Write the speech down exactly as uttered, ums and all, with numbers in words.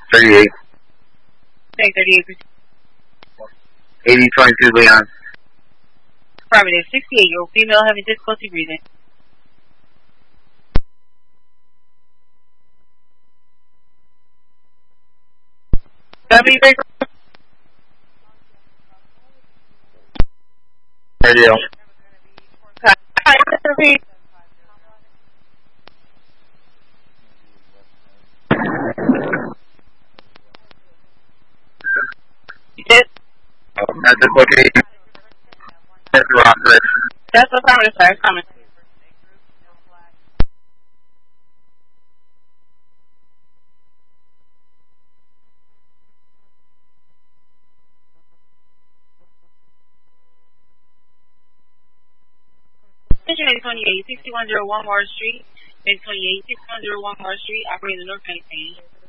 thirty-eight. Take thirty-eight. eighty twenty-two, Leon. Affirmative. sixty-eight-year-old female having difficulty breathing. W breaker. Radio. Yes. Oh, that's a location. That's the wrong direction. That's the affirmative, sir. Coming. Attention eight twenty-eight, sixty-one oh one Morris Street. eight twenty-eight, sixty-one oh one Morris Street, operating the North County Exchange.